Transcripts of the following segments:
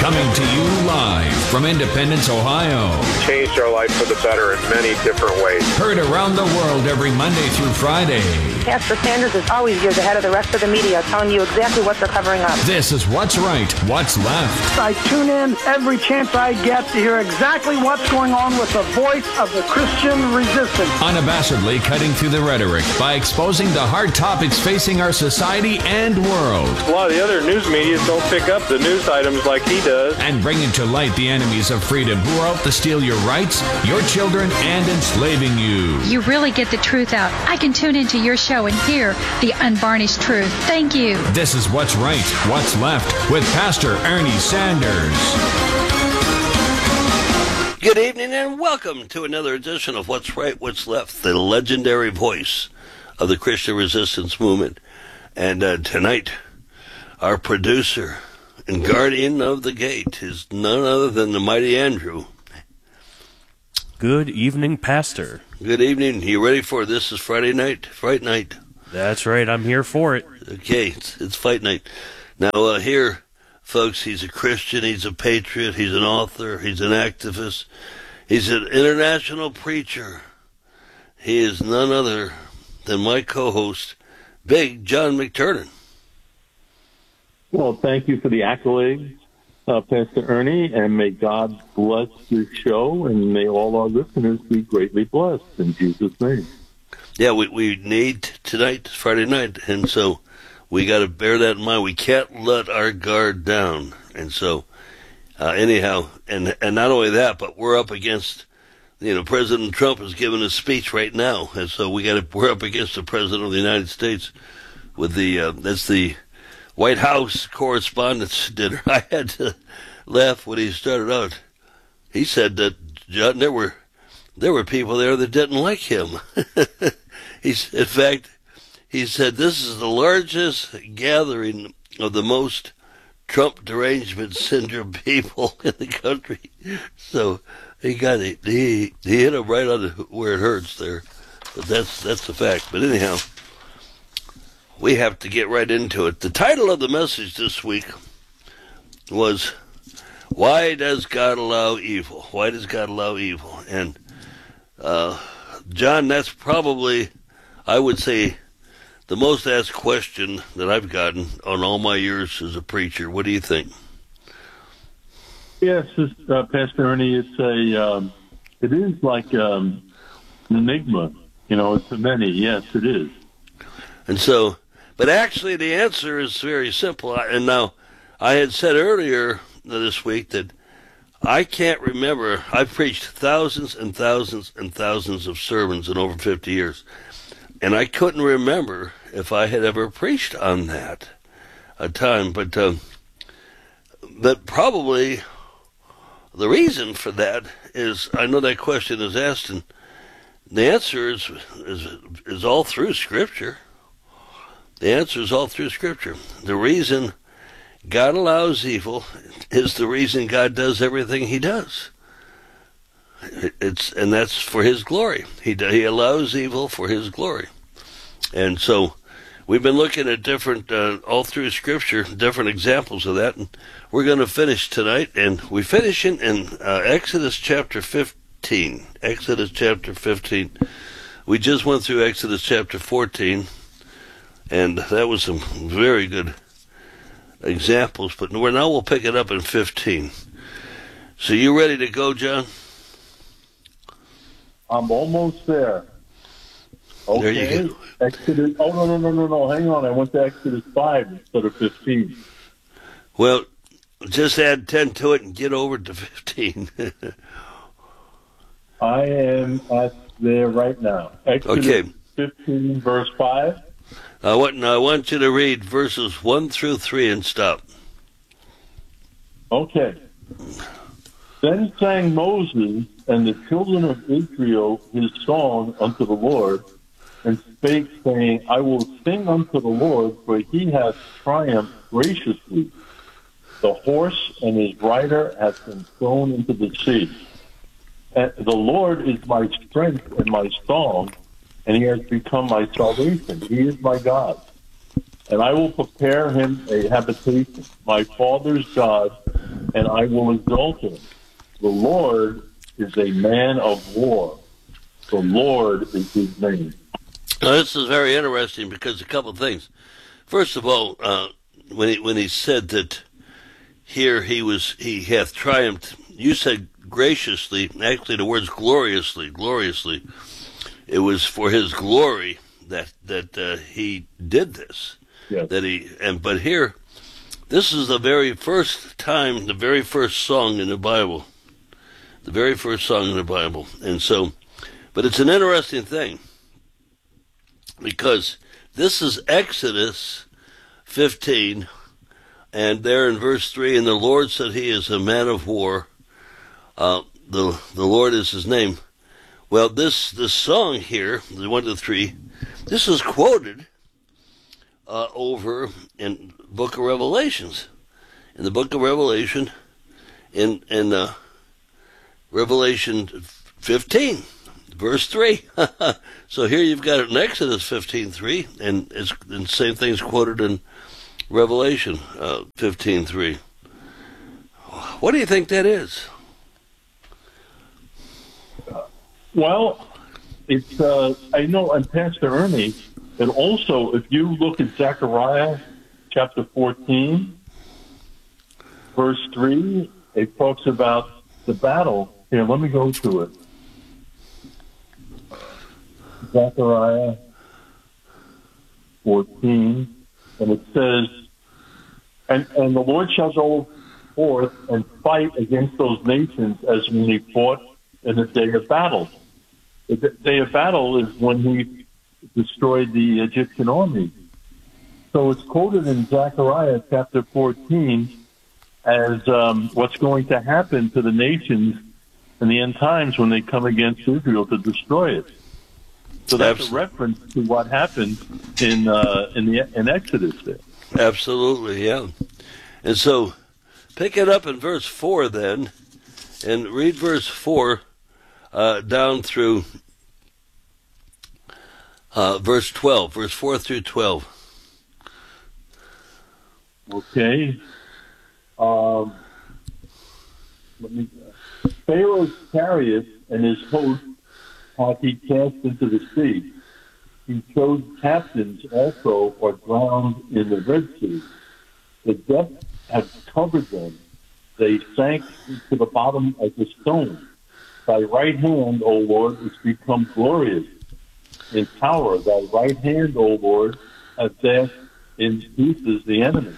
Coming to you live from Independence, Ohio. Changed our life for the better in many different ways. Heard around the world every Monday through Friday. Pastor Sanders is always years ahead of the rest of the media, telling you exactly what they're covering up. This is What's Right, What's Left. I tune in every chance I get to hear exactly what's going on with the voice of the Christian resistance. Unabashedly cutting through the rhetoric by exposing the hard topics facing our society and world. A lot of the other news media don't pick up the news items like he does. And bringing to light the enemies of freedom who are out to steal your rights, your children, and enslaving you. You really get the truth out. I can tune into your show and hear the unvarnished truth. Thank you. This is What's Right, What's Left with Pastor Ernie Sanders. Good evening and welcome to another edition of What's Right, What's Left, the legendary voice of the Christian resistance movement. And tonight, our producer and guardian of the gate is none other than the mighty Andrew. Good evening, Pastor. Good evening. You ready for this? Is Friday night? Fight night. That's right. I'm here for it. Okay, it's fight night. Now, here, folks, he's a Christian, he's a patriot, he's an author, he's an activist, he's an international preacher. He is none other than my co-host, Big John McTurnan. Well, thank you for the accolades, Pastor Ernie, and may God bless this show, and may all our listeners be greatly blessed in Jesus' name. Yeah, we need tonight, Friday night, and so we got to bear that in mind. We can't let our guard down, and so anyhow, and not only that, but we're up against, President Trump is giving a speech right now, and so we're up against the President of the United States with that's the White House Correspondents' Dinner. I had to laugh when he started out. He said that, John, there were people there that didn't like him. In fact, he said this is the largest gathering of the most Trump derangement syndrome people in the country. So he hit him right on where it hurts there. But that's the fact. But anyhow, we have to get right into it. The title of the message this week was, Why Does God Allow Evil? Why does God allow evil? And, John, that's probably, I would say, the most asked question that I've gotten on all my years as a preacher. What do you think? Yes, Pastor Ernie, it is like an enigma. It's a many. Yes, it is. And so, but actually the answer is very simple. And now, I had said earlier this week that I can't remember. I've preached thousands and thousands and thousands of sermons in over 50 years. And I couldn't remember if I had ever preached on that a time. But probably the reason for that is, I know that question is asked, and the answer is all through Scripture. The answer is all through Scripture. The reason God allows evil is the reason God does everything he does. And that's for his glory. He allows evil for his glory. And so we've been looking at different, all through Scripture, different examples of that. And we're going to finish tonight. And we finish in Exodus chapter 15. Exodus chapter 15. We just went through Exodus chapter 14. And that was some very good examples, but now we'll pick it up in 15. So you ready to go, John? I'm almost there. Okay. There you go. Exodus. Oh, no. Hang on. I went to Exodus 5 instead of 15. Well, just add 10 to it and get over to 15. I am there right now. Exodus 15, verse 5. I want you to read verses 1 through 3 and stop. Okay. Then sang Moses and the children of Israel his song unto the Lord, and spake, saying, I will sing unto the Lord, for he hath triumphed graciously. The horse and his rider hath been thrown into the sea. And the Lord is my strength and my song, and he has become my salvation. He is my God. And I will prepare him a habitation, my father's God, and I will exalt him. The Lord is a man of war. The Lord is his name. Now, this is very interesting because a couple of things. First of all, when he said that here he hath triumphed, you said graciously. Actually, the words gloriously. It was for his glory that he did this. Yes. But here, this is the very first time, the very first song in the Bible. The very first song in the Bible. And so, but it's an interesting thing because this is Exodus 15, and there in verse 3, and the Lord said he is a man of war. The Lord is his name. Well, this song here, the 1 to 3, this is quoted over in Book of Revelations. In the Book of Revelation, in Revelation 15, verse 3. So here you've got it in Exodus 15:3, and the same thing's quoted in Revelation 15:3. What do you think that is? Well, it's I know, and Pastor Ernie, and also if you look at Zechariah chapter 14, verse 3, it talks about the battle. Here, let me go to it. Zechariah 14, and it says, and the Lord shall go forth and fight against those nations as when he fought in the day of battle. The day of battle is when he destroyed the Egyptian army. So it's quoted in Zechariah chapter 14 as what's going to happen to the nations in the end times when they come against Israel to destroy it. So that's a reference to what happened in Exodus there. Absolutely, yeah. And so pick it up in verse 4 then, and read verse 4 down through verse 12, verse 4 through 12. Okay. Pharaoh's chariot and his host hath he cast into the sea. He chose captains also or drowned in the Red Sea. The depth had covered them. They sank to the bottom as a stone. Thy right hand, O Lord, is become glorious in power. Thy right hand, O Lord, hath dashed in pieces the enemy.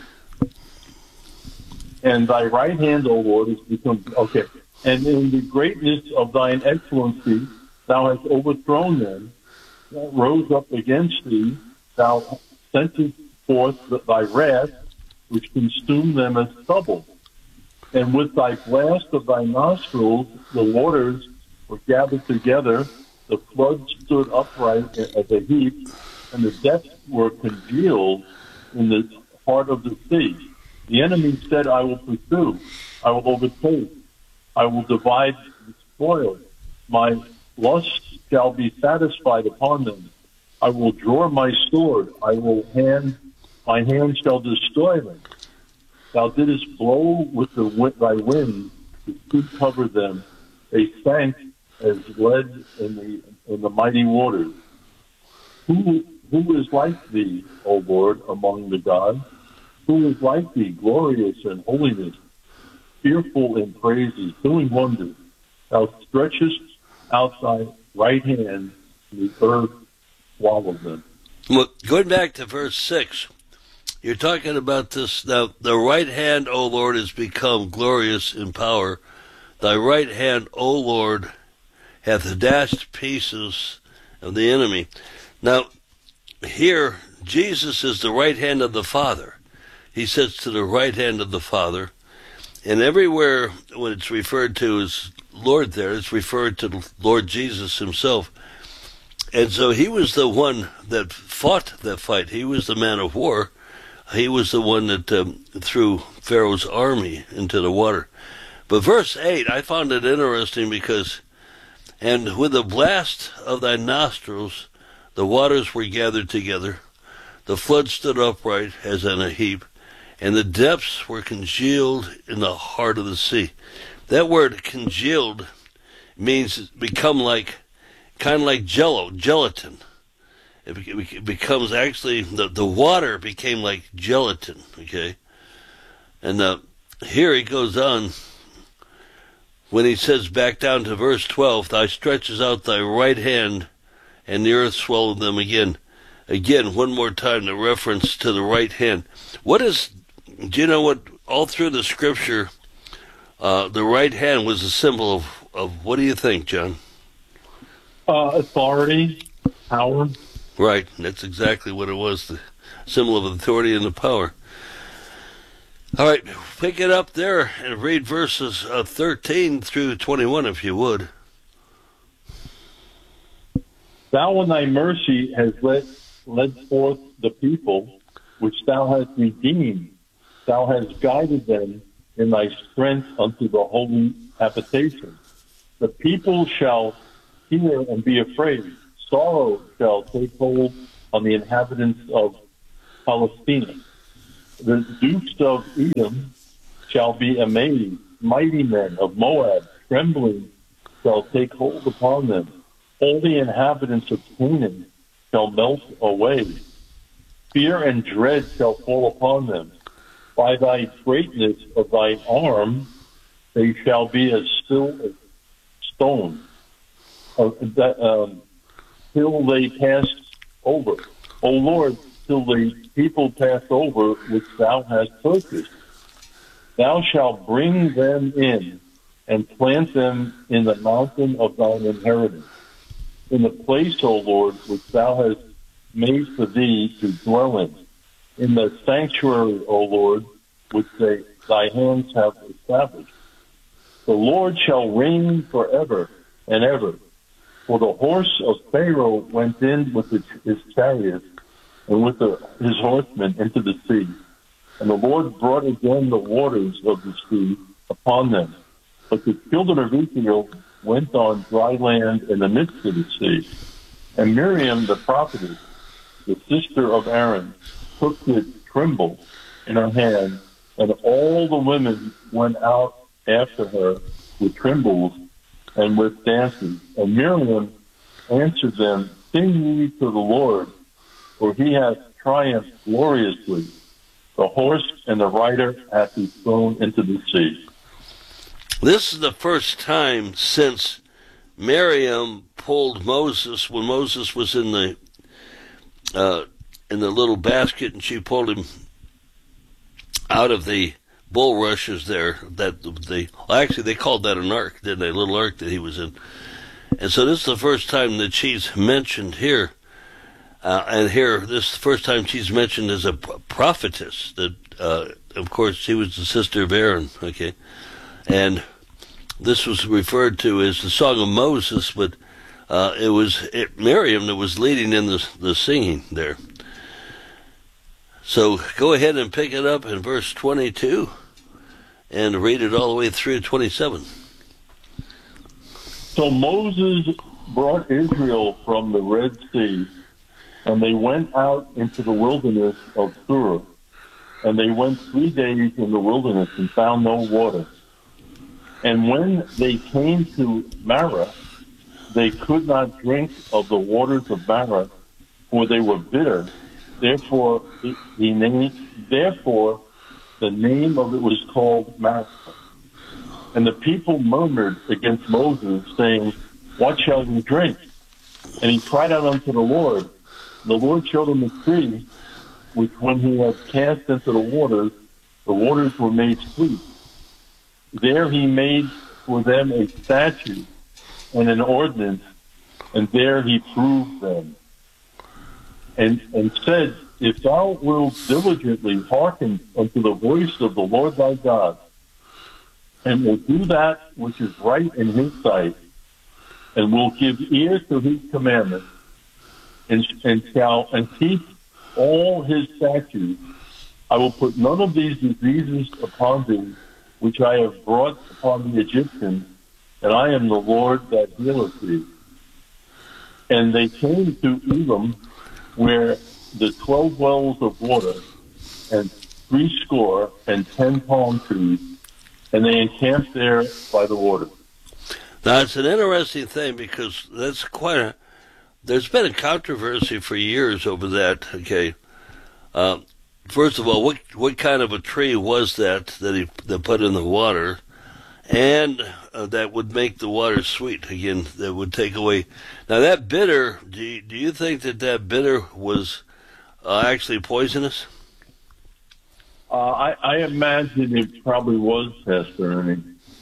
And thy right hand, O Lord, is become... Okay. And in the greatness of thine excellency, thou hast overthrown them that rose up against thee. Thou sentest forth thy wrath, which consumed them as stubble. And with thy blast of thy nostrils, the waters were gathered together. The floods stood upright as a heap, and the depths were congealed in the heart of the sea. The enemy said, I will pursue, I will overtake, I will divide the spoil. My lust shall be satisfied upon them. I will draw my sword. My hand shall destroy them. Thou didst blow with thy wind, the sea covered them. They sank as lead in the mighty waters. Who is like thee, O Lord, among the gods? Who is like thee, glorious in holiness, fearful in praises, doing wonders? Thou stretchest out thy right hand, and the earth swallowed them. Well, going back to verse 6, you're talking about this. Now, the right hand, O Lord, is become glorious in power. Thy right hand, O Lord, hath dashed pieces of the enemy. Now, here, Jesus is the right hand of the Father. He sits to the right hand of the Father. And everywhere when it's referred to as Lord there, it's referred to the Lord Jesus himself. And so he was the one that fought that fight. He was the man of war. He was the one that threw Pharaoh's army into the water. But verse 8, I found it interesting because, and with the blast of thy nostrils, the waters were gathered together. The flood stood upright as in a heap, and the depths were congealed in the heart of the sea. That word congealed means become like, kind of like gelatin. It becomes actually, the water became like gelatin, okay? And here he goes on, when he says back down to verse 12, "Thou stretches out thy right hand, and the earth swallowed them again." Again, one more time, the reference to the right hand. Do you know what, all through the scripture, the right hand was a symbol of what do you think, John? Authority, power. Right, that's exactly what it was, the symbol of authority and the power. All right, pick it up there and read verses 13 through 21, if you would. Thou in thy mercy hast led forth the people, which thou hast redeemed. Thou hast guided them in thy strength unto the holy habitation. The people shall hear and be afraid. Sorrow shall take hold on the inhabitants of Palestine. The dukes of Edom shall be amazed. Mighty men of Moab, trembling, shall take hold upon them. All the inhabitants of Canaan shall melt away. Fear and dread shall fall upon them. By thy greatness of thine arm, they shall be as still as stone, till they pass over. O Lord, till the people pass over, which thou hast purchased. Thou shalt bring them in and plant them in the mountain of thine inheritance, in the place, O Lord, which thou hast made for thee to dwell in the sanctuary, O Lord, which thy hands have established. The Lord shall reign forever and ever. For the horse of Pharaoh went in with his chariot and with his horsemen into the sea. And the Lord brought again the waters of the sea upon them. But the children of Israel went on dry land in the midst of the sea. And Miriam the prophetess, the sister of Aaron, took the timbrel in her hand, and all the women went out after her with timbrels and with dances. And Miriam answered them, Sing ye to the Lord, for he hath triumphed gloriously. The horse and the rider hath he thrown into the sea. This is the first time since Miriam pulled Moses, when Moses was in the little basket, and she pulled him out of the bulrushes there. Actually they called that an ark, didn't they? A little ark that he was in. And so this is the first time that she's mentioned here. And here, this is the first time she's mentioned as a prophetess. That, of course, she was the sister of Aaron. Okay, and this was referred to as the Song of Moses, but it was Miriam that was leading in the singing there. So go ahead and pick it up in verse 22 and read it all the way through 27. So Moses brought Israel from the Red Sea, and they went out into the wilderness of Shur. And they went 3 days in the wilderness and found no water. And when they came to Marah, they could not drink of the waters of Marah, for they were bitter. Therefore, the name of it was called Marah. And the people murmured against Moses, saying, What shall we drink? And he cried out unto the Lord. The Lord showed him a tree, which when he had cast into the waters were made sweet. There he made for them a statute and an ordinance, and there he proved them. And said, If thou wilt diligently hearken unto the voice of the Lord thy God, and will do that which is right in his sight, and will give ear to his commandments, and keep all his statutes, I will put none of these diseases upon thee, which I have brought upon the Egyptians, and I am the Lord that healeth thee. And they came to Elim, where the 12 wells of water, and 10 palm trees, and they encamped there by the water. Now, it's an interesting thing because that's there's been a controversy for years over that, okay? First of all, what kind of a tree was that he put in the water? And that would make the water sweet. Again, that would take away. Now, that bitter, do you think that bitter was actually poisonous? I imagine it probably was, Pastor Ernie.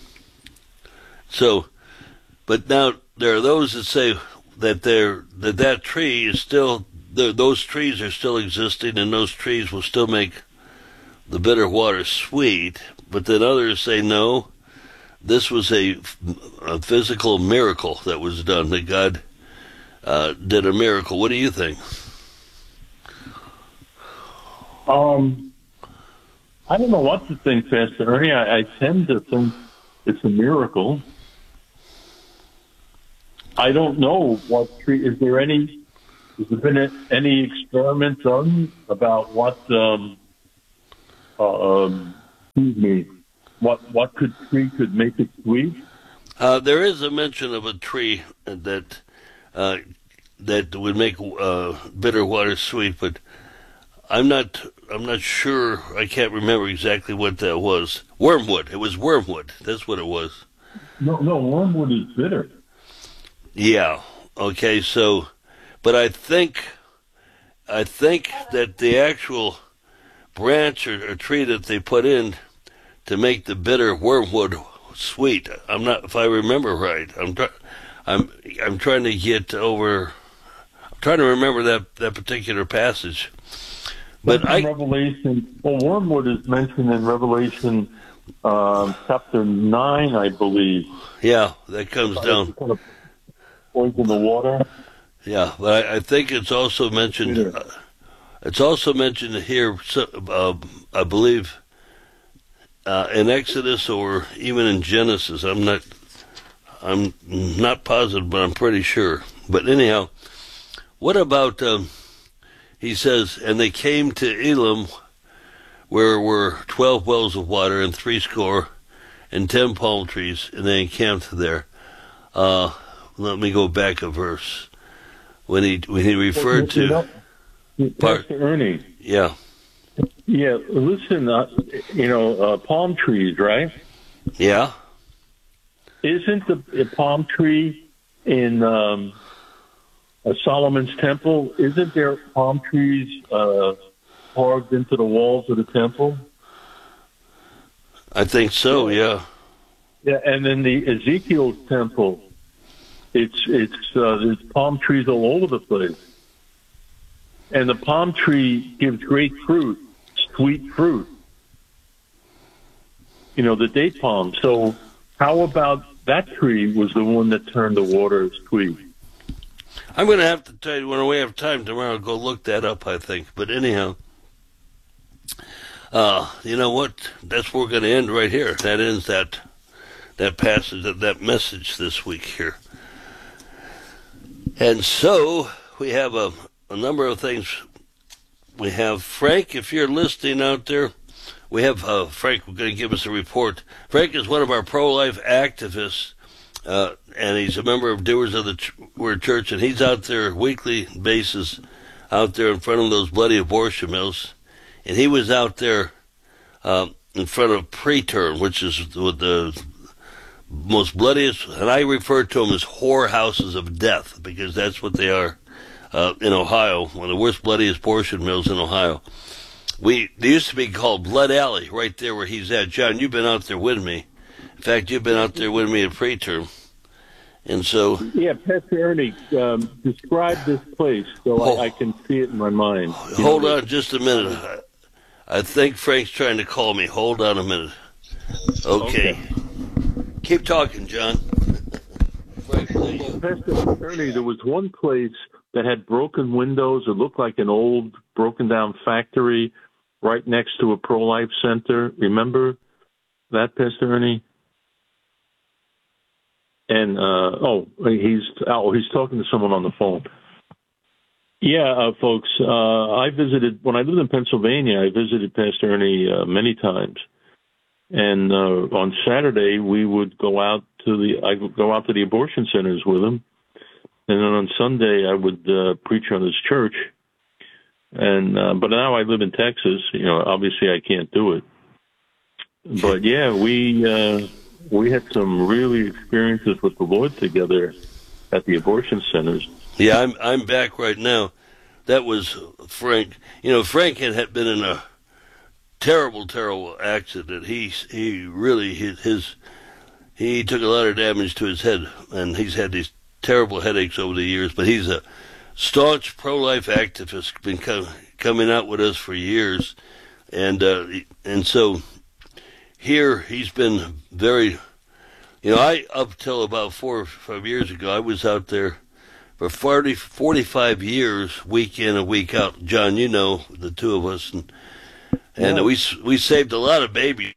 So, but now there are those that say that that tree is still, those trees are still existing, and those trees will still make the bitter water sweet. But then others say no. This was a physical miracle that was done, that God did a miracle. What do you think? I don't know what to think, Pastor Ernie. I tend to think it's a miracle. I don't know what tree. Has there been any experiment done about what, what tree could make it sweet? There is a mention of a tree that would make bitter water sweet, but I'm not sure. I can't remember exactly what that was. Wormwood. It was wormwood. That's what it was. No, wormwood is bitter. Yeah. Okay. So, but I think that the actual branch or tree that they put in to make the bitter wormwood sweet. I'm not, if I remember right. I'm trying to get over. I'm trying to remember that particular passage. But Revelation. Well, wormwood is mentioned in Revelation chapter 9, I believe. Yeah, that comes down. Kind of poison the water. Yeah, but I think it's also mentioned. It's also mentioned here, I believe, in Exodus or even in Genesis. I'm not positive, but I'm pretty sure. But anyhow, what about? He says, and they came to Elim, where were 12 wells of water and 70 and 10 palm trees, and they encamped there. Let me go back a verse. When he referred to Pastor Ernie. Yeah. Yeah, listen, palm trees, right? Yeah. Isn't the palm tree in Solomon's temple, isn't there palm trees carved into the walls of the temple? I think so, yeah. Yeah, and then the Ezekiel's temple, there's palm trees all over the place. And the palm tree gives great fruit, sweet fruit. The date palm. So how about that tree was the one that turned the water sweet? I'm going to have to tell you, when we have time tomorrow, I'll go look that up, I think. But anyhow, you know what? That's where we're going to end right here. That ends that passage, that message this week here. And so we have a number of things. We have Frank, if you're listening out there, we have Frank, we're going to give us a report. Frank is one of our pro-life activists, and he's a member of Doers of the Word Church, and he's out there weekly basis, out there in front of those bloody abortion mills. And he was out there in front of preterm, which is the most bloodiest, and I refer to them as whorehouses of death, because that's what they are in Ohio, one of the worst, bloodiest abortion mills in Ohio. They used to be called Blood Alley, right there where he's at. John, you've been out there with me. In fact, you've been out there with me at preterm. And so... Yeah, Pastor Ernie, describe this place so I can see it in my mind. Hold on just a minute. I think Frank's trying to call me. Hold on a minute. Okay. Keep talking, John. Frank, please. Pastor Ernie, there was one place that had broken windows. It looked like an old, broken-down factory right next to a pro-life center. Remember that, Pastor Ernie? And he's talking to someone on the phone. Yeah, folks, I visited, when I lived in Pennsylvania, I visited Pastor Ernie many times. And on Saturday, we would I would go out to the abortion centers with him. And then on Sunday, I would preach on his church. And but now I live in Texas. Obviously I can't do it. But yeah, we had some really experiences with the Lord together at the abortion centers. Yeah, I'm back right now. That was Frank. Frank had been in a terrible, terrible accident. He took a lot of damage to his head, and he's had these terrible headaches over the years. But he's a staunch pro-life activist, been coming out with us for years, and so here he's been very. Up till about 4 or 5 years ago, I was out there for 45 years, week in and week out. John, the two of us, and we saved a lot of babies.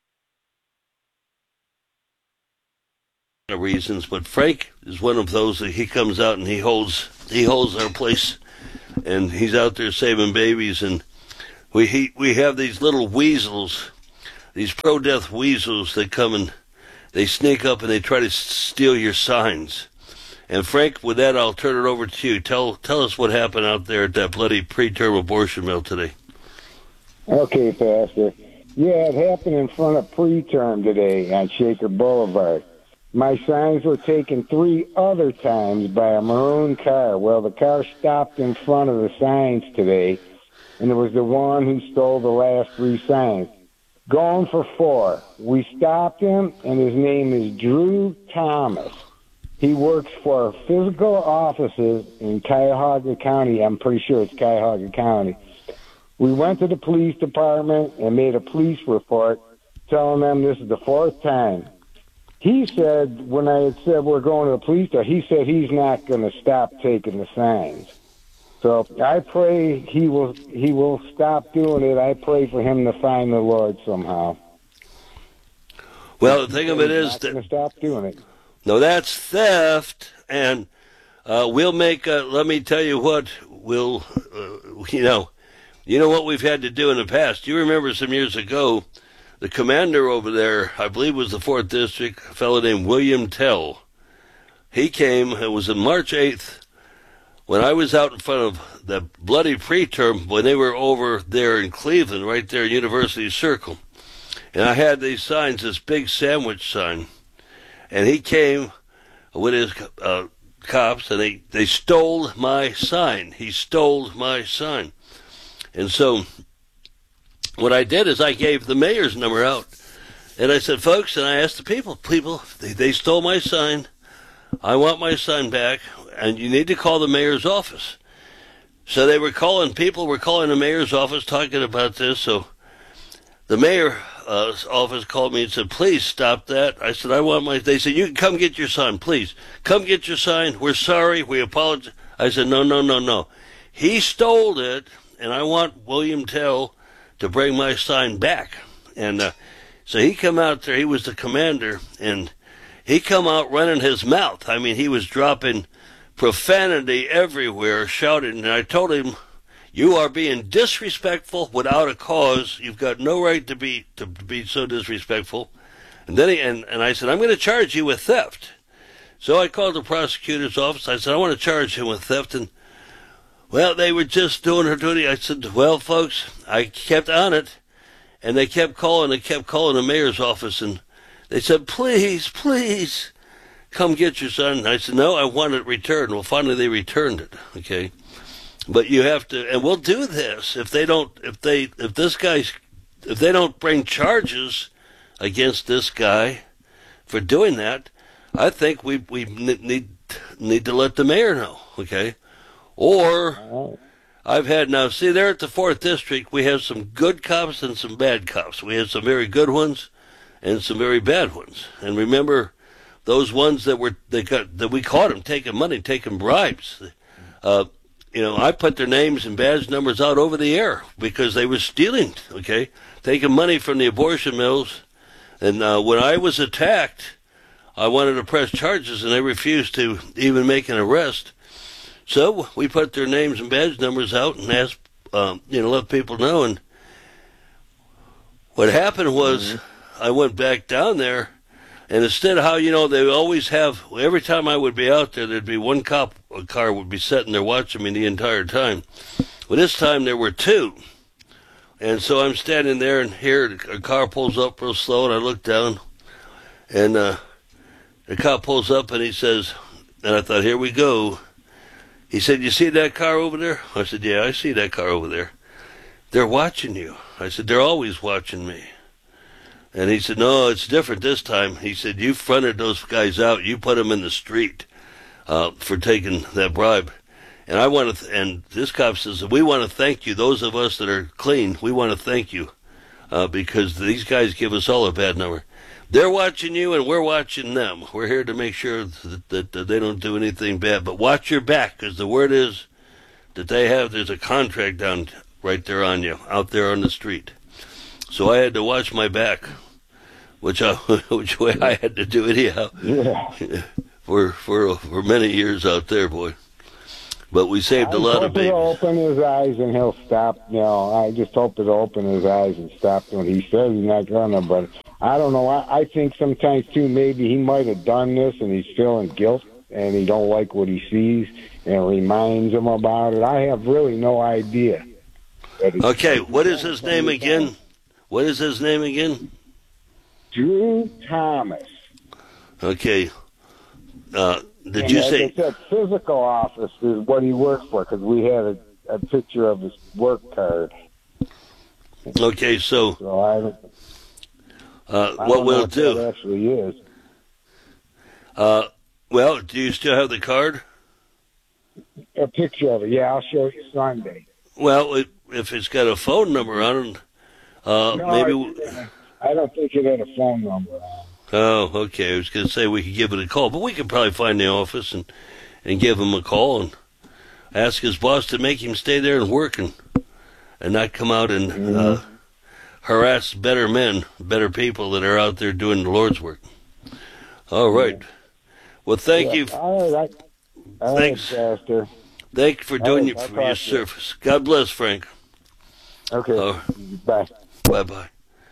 Reasons, but Frank is one of those that he comes out and he holds our place, and he's out there saving babies. And we have these little weasels, these pro-death weasels that come and they sneak up and they try to steal your signs. And Frank, with that, I'll turn it over to you. Tell us what happened out there at that bloody preterm abortion mill today. Okay, Pastor. Yeah, it happened in front of preterm today on Shaker Boulevard. My signs were taken 3 other times by a maroon car. Well, the car stopped in front of the signs today, and it was the one who stole the last 3 signs. Going for 4. We stopped him, and his name is Drew Thomas. He works for physical offices in Cuyahoga County. I'm pretty sure it's Cuyahoga County. We went to the police department and made a police report telling them this is the 4th time. He said, when I had said we're going to the police, he said he's not going to stop taking the signs. So I pray he will stop doing it. I pray for him to find the Lord somehow. Well, the thing of it is that stop doing it. No, that's theft, and we'll make. Let me tell you what we'll. You know what we've had to do in the past. You remember some years ago, the commander over there, I believe it was the 4th District, a fellow named William Tell. He came. It was on March 8th. When I was out in front of the bloody preterm, when they were over there in Cleveland, right there in University Circle, and I had these signs, this big sandwich sign, and he came with his cops, and they stole my sign. He stole my sign. And so what I did is I gave the mayor's number out, and I said, folks, and I asked the people, they stole my sign. I want my sign back, and you need to call the mayor's office. So people were calling the mayor's office talking about this. So the mayor's office called me and said, please stop that. I said, they said, you can come get your sign, please. Come get your sign. We're sorry. We apologize. I said, no. He stole it, and I want William Tell to bring my sign back. And so he come out there. He was the commander, and he come out running his mouth. I mean, he was dropping profanity everywhere, shouting. And I told him, you are being disrespectful without a cause. You've got no right to be so disrespectful. And then I said, I'm going to charge you with theft. So I called the prosecutor's office. I said, I want to charge him with theft. And, well, they were just doing her duty. I said, well, folks, I kept on it. And they kept calling the mayor's office. And they said, please, come get your son. And I said, no, I want it returned. Well, finally they returned it. Okay. But you have to, and we'll do this if they don't bring charges against this guy for doing that. I think we need to let the mayor know, okay? Or I've had now. See, there at the 4th District, we have some good cops and some bad cops. We have some very good ones and some very bad ones. And remember, those ones that we caught them taking money, taking bribes. I put their names and badge numbers out over the air because they were stealing, okay, taking money from the abortion mills. And when I was attacked, I wanted to press charges, and they refused to even make an arrest. So we put their names and badge numbers out and asked, let people know. And what happened was I went back down there, and instead of how, they always have, every time I would be out there, there'd be one cop car would be sitting there watching me the entire time. Well, this time there were two. And so I'm standing there, and here a car pulls up real slow, and I look down, and the cop pulls up, and he says, and I thought, here we go. He said, you see that car over there? I said, yeah, I see that car over there. They're watching you. I said, they're always watching me. And he said, no, it's different this time. He said, you fronted those guys out. You put them in the street for taking that bribe. And and this cop says, we want to thank you. Those of us that are clean, we want to thank you because these guys give us all a bad number. They're watching you, and we're watching them. We're here to make sure that they don't do anything bad. But watch your back, because the word is that there's a contract down right there on you, out there on the street. So I had to watch my back, which way I had to do anyhow. Yeah. For many years out there, boy. But we saved a lot of babies. I hope he'll open his eyes and he'll stop. I just hope he'll open his eyes and stop doing. He says he's not gonna, but I don't know. I think sometimes too maybe he might have done this and he's feeling guilt and he don't like what he sees and it reminds him about it. I have really no idea. Okay, what is his name again? What is his name again? Drew Thomas. Okay. Did you say... It's a physical office is what he worked for, because we had a picture of his work card. Okay, so I what we'll do... That actually is. Well, do you still have the card? A picture of it, yeah, I'll show you Sunday. Well, if it's got a phone number on it, maybe... I don't think it had a phone number on it. Oh, okay. I was going to say we could give it a call, but we could probably find the office and give him a call and ask his boss to make him stay there and work and not come out and harass better men, better people that are out there doing the Lord's work. All right. Well, thank you. All right. Thanks, Pastor. Thank you for doing your service. God bless, Frank. Okay. Bye. Bye-bye.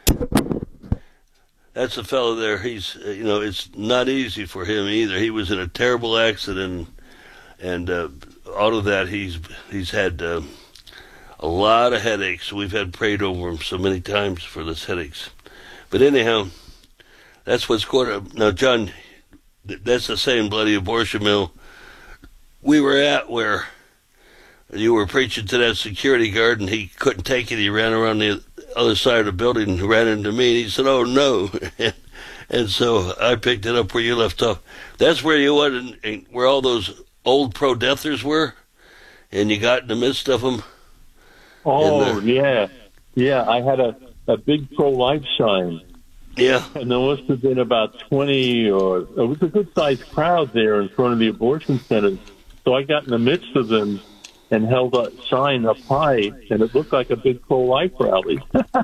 That's a fellow there. He's, it's not easy for him either. He was in a terrible accident, and out of that, he's had a lot of headaches. We've had prayed over him so many times for this headaches. But anyhow, that's what's going on. Now, John, that's the same bloody abortion mill we were at where you were preaching to that security guard, and he couldn't take it. He ran around the other side of the building and ran into me, and he said, oh, no. And so I picked it up where you left off. That's where you went and where all those old pro-deathers were, and you got in the midst of them. Oh, yeah. Yeah, I had a big pro-life sign. Yeah. And there must have been about 20 or... It was a good-sized crowd there in front of the abortion centers. So I got in the midst of them and held a sign up high, and it looked like a big pro-life rally.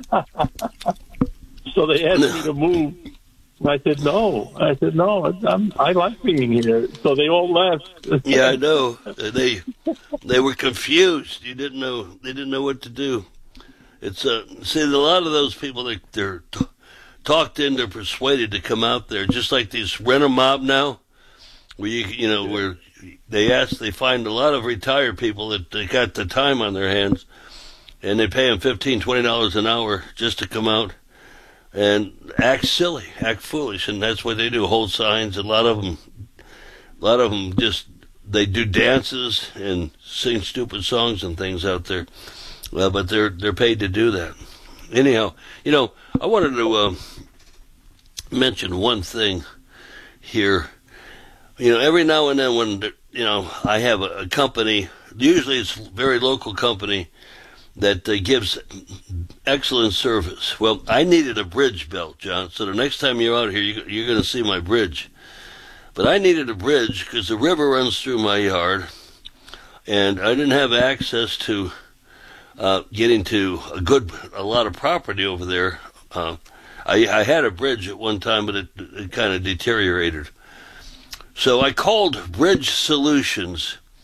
So they asked me to move. I said, no. I like being here. So they all left. Yeah, I know. They were confused. They didn't know what to do. It's see, a lot of those people, they're talked into, persuaded to come out there, just like these rent-a-mob now, where where they find a lot of retired people that they got the time on their hands, and they pay them $15, $20 an hour just to come out and act silly, act foolish, and that's what they do. Hold signs. A lot of them just they do dances and sing stupid songs and things out there, but they're paid to do that. Anyhow, I wanted to mention one thing here. Every now and then when I have a company, usually it's a very local company that gives excellent service. Well, I needed a bridge built, John, so the next time you're out here, you're going to see my bridge. But I needed a bridge because the river runs through my yard, and I didn't have access to getting to a lot of property over there. I had a bridge at one time, but it kind of deteriorated. So I called Bridge Solutions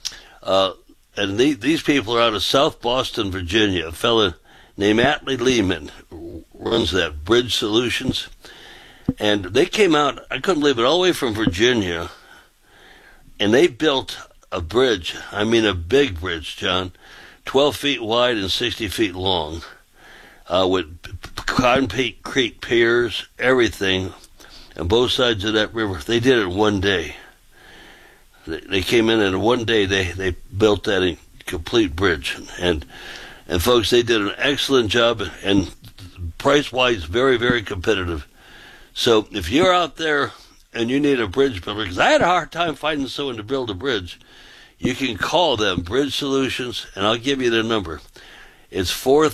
And these people are out of South Boston, Virginia. A fellow named Atlee Lehman runs that, Bridge Solutions. And they came out, I couldn't believe it, all the way from Virginia. And they built a bridge. I mean, a big bridge, John. 12 feet wide and 60 feet long. With concrete piers, everything. On both sides of that river. They did it in one day. They came in and in one day they built that complete bridge. And folks, they did an excellent job, and price-wise, very, very competitive. So if you're out there and you need a bridge builder, because I had a hard time finding someone to build a bridge, you can call them, Bridge Solutions, and I'll give you their number. It's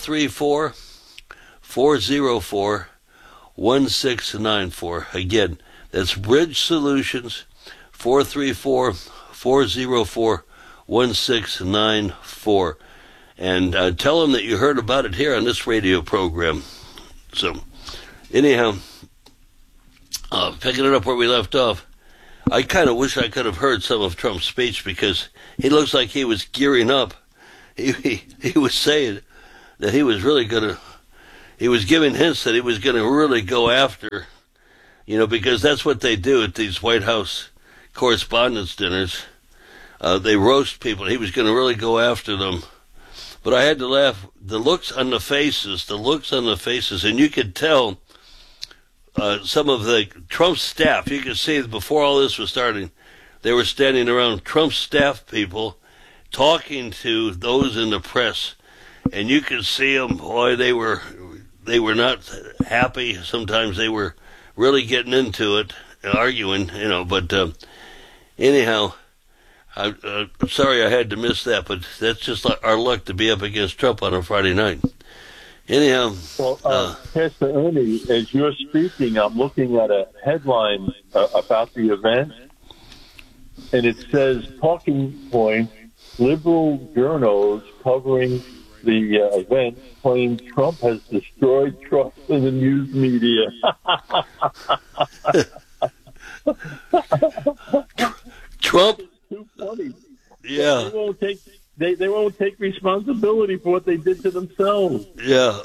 434-404-1694. Again, that's Bridge Solutions, 434-404-1694. And tell them that you heard about it here on this radio program. So, anyhow, picking it up where we left off, I kind of wish I could have heard some of Trump's speech, because he looks like he was gearing up. He was saying that he was really going to, he was giving hints that he was going to really go after, because that's what they do at these White House correspondence dinners. They roast people. He was going to really go after them. But I had to laugh. The looks on the faces, and you could tell some of the Trump staff, you could see before all this was starting, they were standing around Trump's staff people talking to those in the press, and you could see them, boy, they were not happy. Sometimes they were really getting into it, arguing, but anyhow, I'm sorry I had to miss that, but that's just our luck to be up against Trump on a Friday night. Anyhow. Well, Pastor Ernie, as you're speaking, I'm looking at a headline about the event, and it says, talking points, liberal journals covering the event claim Trump has destroyed trust in the news media. Trump? Too funny. Yeah. They won't take responsibility for what they did to themselves. Yeah.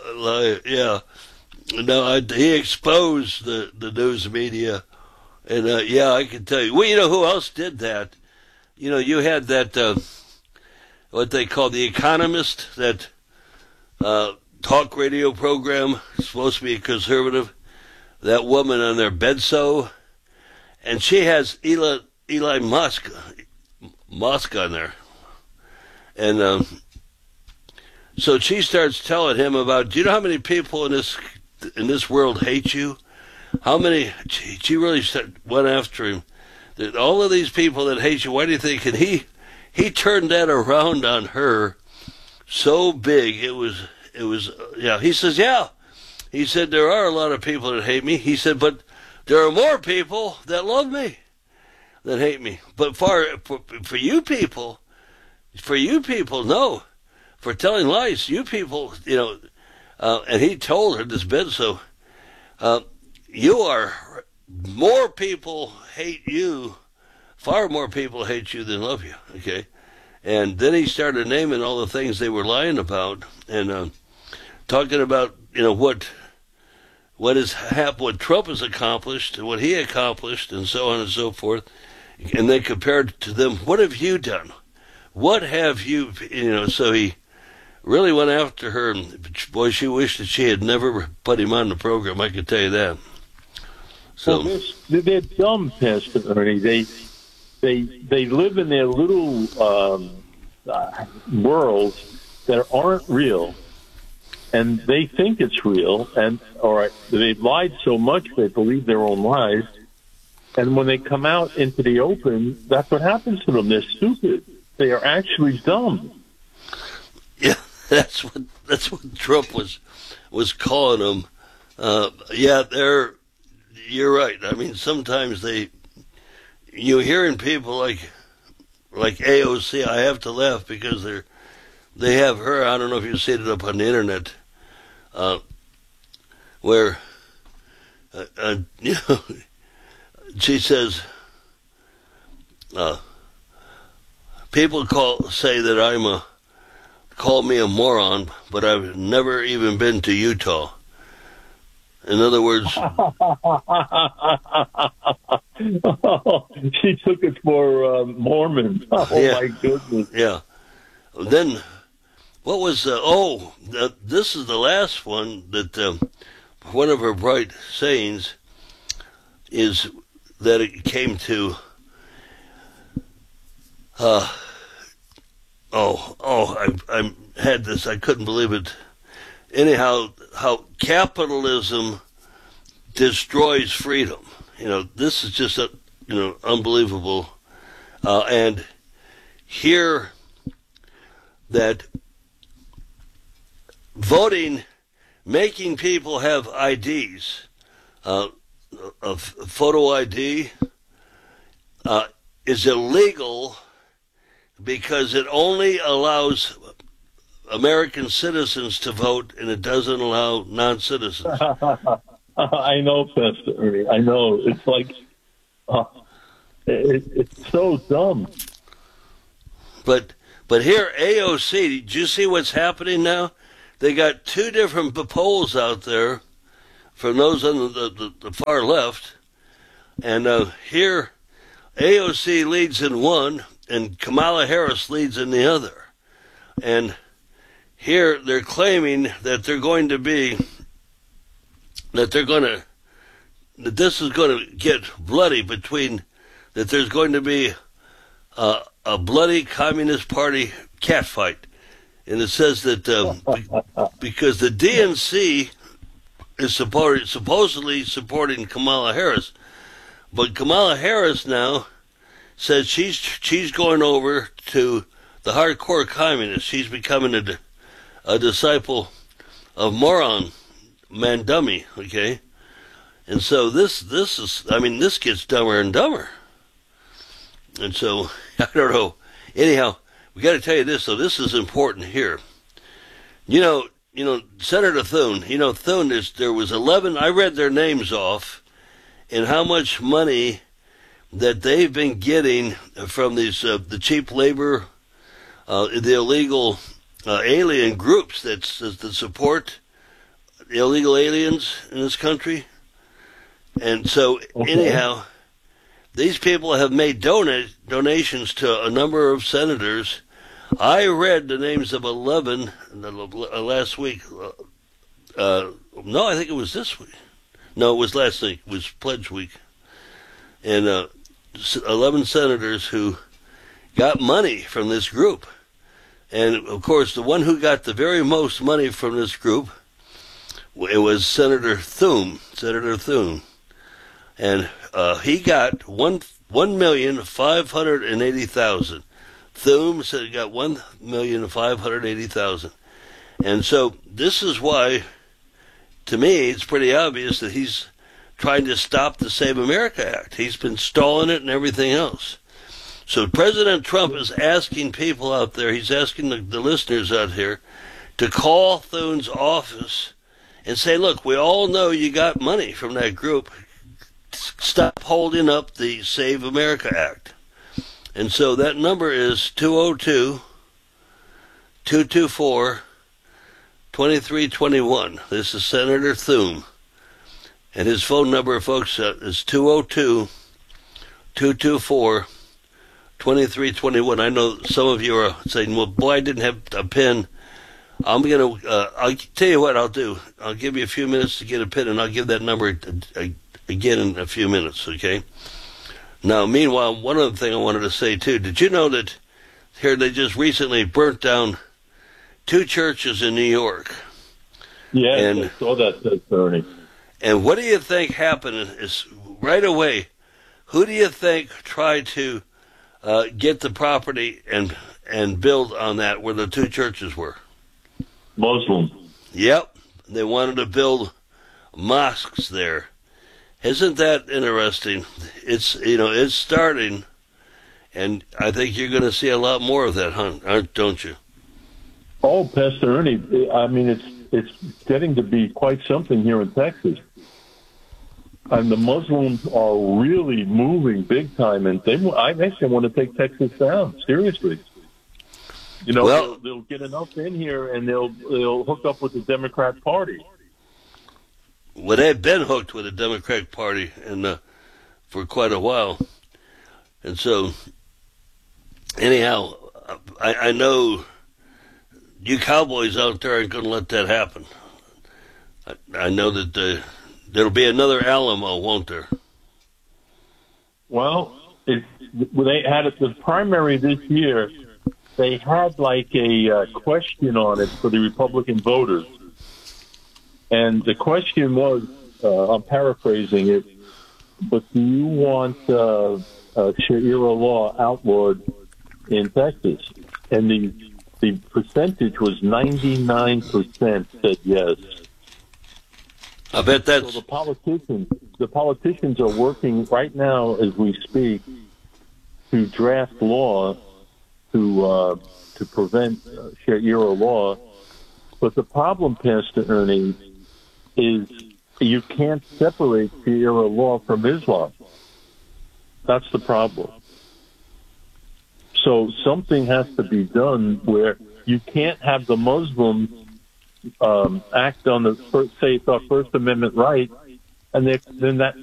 No, he exposed the news media, and I can tell you. Well, you know who else did that? You had that what they call The Economist, that talk radio program, supposed to be conservative. That woman on there, Bedso, and she has Elon Musk on there. And so she starts telling him about, do you know how many people in this world hate you? How many? She really went after him. That all of these people that hate you, why do you think? And he turned that around on her so big. It was He says, yeah. He said, there are a lot of people that hate me. He said, but there are more people that love me than hate me. But for you people, no. For telling lies, you people, and he told her, this Bedso, more people hate you, far more people hate you than love you, okay? And then he started naming all the things they were lying about, and talking about, what Trump has accomplished, what he accomplished, and so on and so forth. And they compared to them, what have you done? What have you, so he really went after her. And boy, she wished that she had never put him on the program, I can tell you that. So they're dumb, Pastor Ernie. They live in their little worlds that aren't real, and they think it's real, and they've lied so much they believe their own lies. And when they come out into the open, that's what happens to them. They're stupid. They are actually dumb. Yeah, that's what Trump was calling them. You're right. I mean, sometimes you're hearing people like AOC. I have to laugh because they have her. I don't know if you've seen it up on the internet, where she says, people say that call me a moron, but I've never even been to Utah. In other words, she took it for Mormon. Oh, yeah. My goodness. Yeah. Then, what was, this is the last one that, one of her bright sayings is that it came to, I had this, I couldn't believe it. Anyhow, how capitalism destroys freedom. This is just, unbelievable. And here that voting, making people have IDs, a photo ID, is illegal because it only allows American citizens to vote, and it doesn't allow non-citizens. I know, Pastor Ernie. I know. It's like, it's so dumb. But here, AOC, did you see what's happening now? They got two different polls out there from those on the far left, and here, AOC leads in one, and Kamala Harris leads in the other. And here they're claiming that that this is going to get bloody that there's going to be a bloody Communist Party catfight. And it says that because the DNC is supposedly supporting Kamala Harris, but Kamala Harris now says she's going over to the hardcore communists. She's becoming a disciple of moron Mandummy, okay? And so this gets dumber and dumber. And so, I don't know. Anyhow, we got to tell you this, so this is important here. Senator Thune, Thune, there was 11, I read their names off, and how much money that they've been getting from these, the cheap labor, the illegal alien groups that support the illegal aliens in this country. And so, anyhow, these people have made donations to a number of senators. I read the names of 11 last week. No, I think it was this week. No, it was last week. It was Pledge Week. And 11 senators who got money from this group. And, of course, the one who got the very most money from this group, it was Senator Thune. And he got $1,580,000. Thune said he got $1,580,000. And so this is why, to me, it's pretty obvious that he's trying to stop the Save America Act. He's been stalling it and everything else. So President Trump is asking people out there, he's asking the listeners out here, to call Thune's office and say, look, we all know you got money from that group. Stop holding up the Save America Act. And so that number is 202-224-2321. This is Senator Thune. And his phone number, folks, is 202-224-2321. I know some of you are saying, well, boy, I didn't have a pen. I'll tell you what I'll do. I'll give you a few minutes to get a pen, and I'll give that number again in a few minutes, okay? Now, meanwhile, one other thing I wanted to say, too. Did you know that here they just recently burnt down 2 churches in New York? Yeah, I saw that, Bernie. And what do you think happened is right away, who do you think tried to get the property and build on that where the 2 churches were? Muslims. Yep. They wanted to build mosques there. Isn't that interesting? It's starting, and I think you're going to see a lot more of that, don't you? Oh, Pastor Ernie, I mean, it's getting to be quite something here in Texas. And the Muslims are really moving big time, and I actually want to take Texas down, seriously. You know, Well, they'll get enough in here, and they'll hook up with the Democrat Party. Well, they've been hooked with the Democratic Party for quite a while. And so, anyhow, I know you cowboys out there aren't going to let that happen. I know that there'll be another Alamo, won't there? Well, when they had the primary this year, they had like a question on it for the Republican voters. And the question was, I'm paraphrasing it, but do you want Sharia law outlawed in Texas? And the percentage was 99% said yes. I bet that's... So the politicians are working right now as we speak to draft law to prevent Sharia law. But the problem, Pastor Ernie, is you can't separate Sharia law from Islam. That's the problem. So something has to be done where you can't have the Muslims act on the First Amendment right, and then that